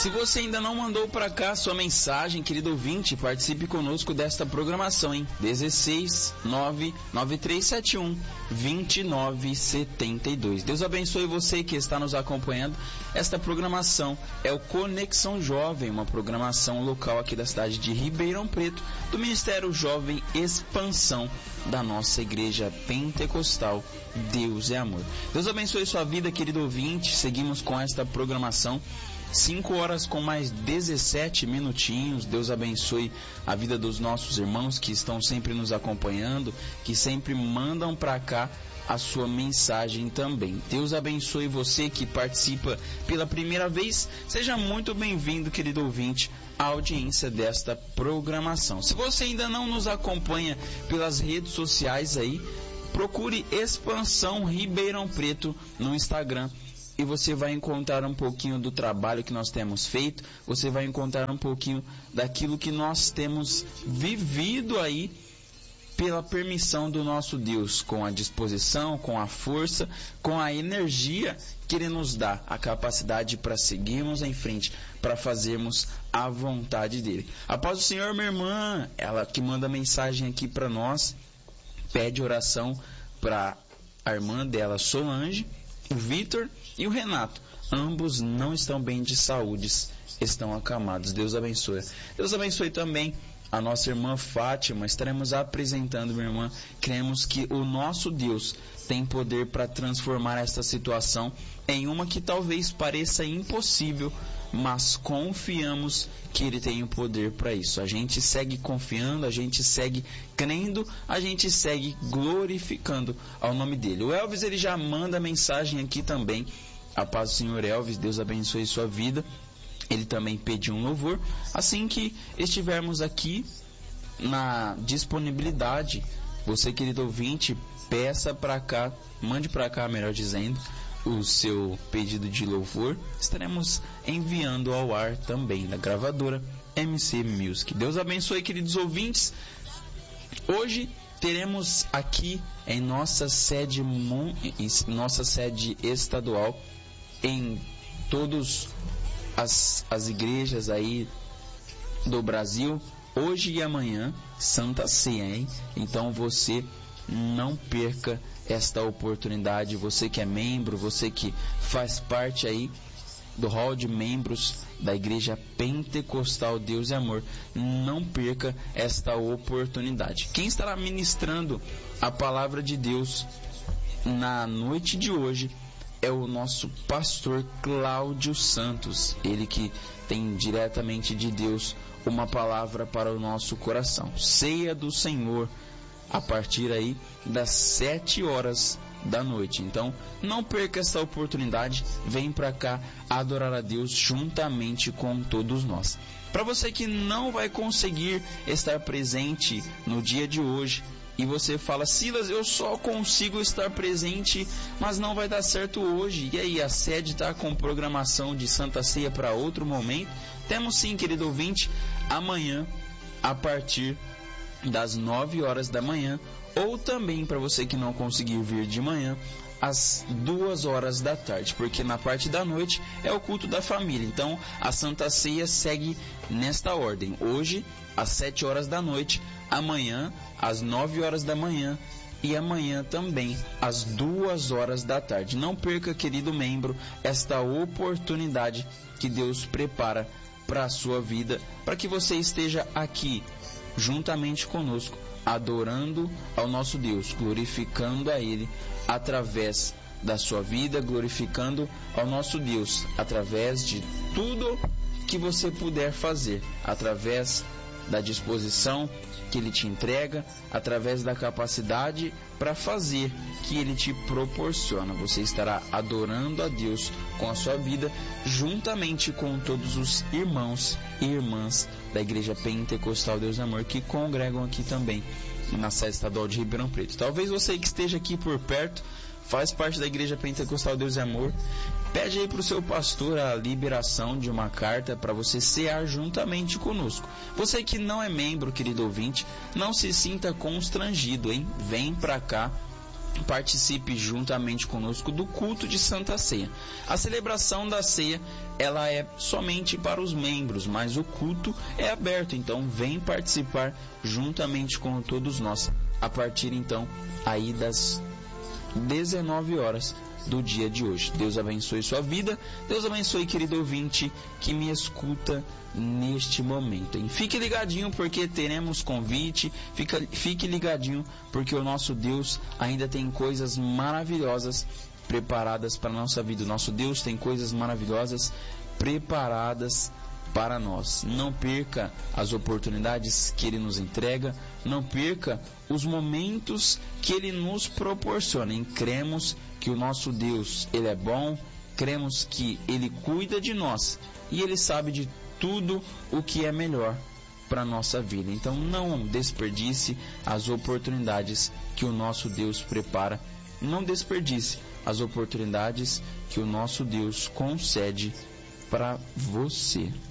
Se você ainda não mandou para cá sua mensagem, querido ouvinte, participe conosco desta programação, hein? 16993712972. Deus abençoe você que está nos acompanhando. Esta programação é o Conexão Jovem, uma programação local aqui da cidade de Ribeirão Preto, do Ministério Jovem Expansão da nossa Igreja Pentecostal. Deus é amor. Deus abençoe sua vida, querido ouvinte. Seguimos com esta programação. 5 horas com mais 17 minutinhos. Deus abençoe a vida dos nossos irmãos que estão sempre nos acompanhando, que sempre mandam para cá a sua mensagem também. Deus abençoe você que participa pela primeira vez. Seja muito bem-vindo, querido ouvinte, à audiência desta programação. Se você ainda não nos acompanha pelas redes sociais aí, procure Expansão Ribeirão Preto no Instagram. E você vai encontrar um pouquinho do trabalho que nós temos feito, você vai encontrar um pouquinho daquilo que nós temos vivido aí pela permissão do nosso Deus, com a disposição, com a força, com a energia que Ele nos dá, a capacidade para seguirmos em frente, para fazermos a vontade dEle. A paz do Senhor, minha irmã, ela que manda mensagem aqui para nós, pede oração para a irmã dela, Solange, o Vitor e o Renato. Ambos não estão bem de saúde, estão acamados. Deus abençoe. Deus abençoe também a nossa irmã Fátima. Estaremos apresentando, minha irmã. Cremos que o nosso Deus tem poder para transformar esta situação em uma que talvez pareça impossível, mas confiamos que Ele tem o poder para isso. A gente segue confiando, a gente segue crendo, a gente segue glorificando ao nome dEle. O Elvis, ele já manda mensagem aqui também. A paz do Senhor, Elvis, Deus abençoe sua vida. Ele também pediu um louvor. Assim que estivermos aqui na disponibilidade, você, querido ouvinte, peça para cá, mande para cá, melhor dizendo, o seu pedido de louvor. Estaremos enviando ao ar também da gravadora MC Music. Deus abençoe, queridos ouvintes. Hoje teremos aqui em nossa sede estadual, em todas as igrejas aí do Brasil, hoje e amanhã, Santa Ceia, hein? Então você não perca esta oportunidade. Você que é membro, você que faz parte aí do hall de membros da Igreja Pentecostal Deus e Amor, não perca esta oportunidade. Quem estará ministrando a palavra de Deus na noite de hoje é o nosso pastor Cláudio Santos, ele que tem diretamente de Deus uma palavra para o nosso coração. Ceia do Senhor, a partir aí das 7 horas da noite. Então, não perca essa oportunidade, vem para cá adorar a Deus juntamente com todos nós. Para você que não vai conseguir estar presente no dia de hoje, e você fala: Silas, eu só consigo estar presente, mas não vai dar certo hoje. E aí, a sede está com programação de Santa Ceia para outro momento? Temos sim, querido ouvinte, amanhã, a partir das 9 horas da manhã, ou também para você que não conseguir vir de manhã, às 2 horas da tarde, porque na parte da noite é o culto da família. Então a Santa Ceia segue nesta ordem: hoje às 7 horas da noite, amanhã às 9 horas da manhã e amanhã também às 2 horas da tarde. Não perca, querido membro, esta oportunidade que Deus prepara para a sua vida, para que você esteja aqui juntamente conosco, adorando ao nosso Deus, glorificando a Ele através da sua vida, glorificando ao nosso Deus através de tudo que você puder fazer, através da disposição que Ele te entrega, através da capacidade para fazer que Ele te proporciona. Você estará adorando a Deus com a sua vida, juntamente com todos os irmãos e irmãs da Igreja Pentecostal Deus e Amor, que congregam aqui também na sede estadual de Ribeirão Preto. Talvez você que esteja aqui por perto, faz parte da Igreja Pentecostal Deus e Amor, pede aí para o seu pastor a liberação de uma carta para você cear juntamente conosco. Você que não é membro, querido ouvinte, não se sinta constrangido, hein? Vem para cá, participe juntamente conosco do culto de Santa Ceia. A celebração da ceia, ela é somente para os membros, mas o culto é aberto, então vem participar juntamente com todos nós, a partir então aí das 19 horas do dia de hoje. Deus abençoe sua vida, Deus abençoe, querido ouvinte que me escuta neste momento, hein? Fique ligadinho porque teremos convite, fique ligadinho porque o nosso Deus ainda tem coisas maravilhosas preparadas para a nossa vida. O nosso Deus tem coisas maravilhosas preparadas para nós. Não perca as oportunidades que Ele nos entrega, não perca os momentos que Ele nos proporciona. E cremos que o nosso Deus, Ele é bom, cremos que Ele cuida de nós e Ele sabe de tudo o que é melhor para a nossa vida. Então não desperdice as oportunidades que o nosso Deus prepara, não desperdice as oportunidades que o nosso Deus concede para você.